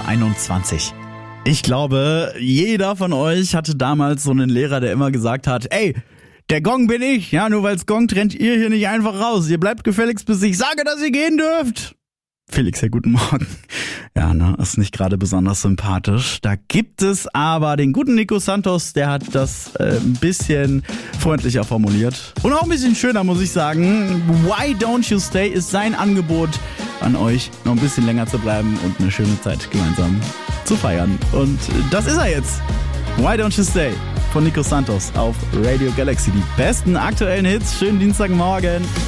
21. Ich glaube, jeder von euch hatte damals so einen Lehrer, der immer gesagt hat, ey, der Gong bin ich, ja, nur weil's Gong rennt ihr hier nicht einfach raus. Ihr bleibt gefälligst, bis ich sage, dass ihr gehen dürft. Felix, ja, guten Morgen. Ja, ne, ist nicht gerade besonders sympathisch. Da gibt es aber den guten Nico Santos, der hat das ein bisschen freundlicher formuliert. Und auch ein bisschen schöner, muss ich sagen. Why Don't You Stay ist sein Angebot an euch, noch ein bisschen länger zu bleiben und eine schöne Zeit gemeinsam zu feiern. Und das ist er jetzt. Why Don't You Stay von Nico Santos auf Radio Galaxy. Die besten aktuellen Hits. Schönen Dienstagmorgen.